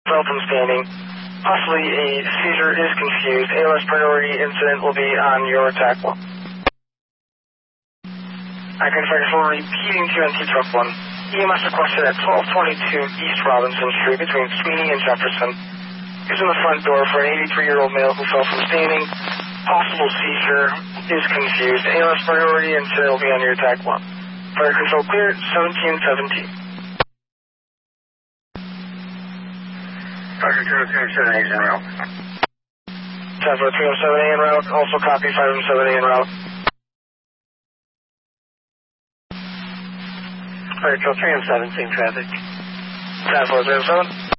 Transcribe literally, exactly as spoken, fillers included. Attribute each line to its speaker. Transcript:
Speaker 1: fell from standing. Possibly a seizure, is confused. A L S priority incident will be on your attack one. I can find for repeating Q N T truck one. E M S requested at twelve twenty-two East Robinson Street between Sweeney and Jefferson. Using the front door for an eighty-three-year-old male who fell from standing. Possible seizure, is confused. A L S priority incident will be on your attack one. Fire control clear, seventeen seventeen.
Speaker 2: Fire control three oh seven A is en route.
Speaker 1: Traffic three oh seven A en route, also copy five oh seven A en route.
Speaker 2: Fire control three oh seven, same traffic.
Speaker 1: Traffic three oh seven.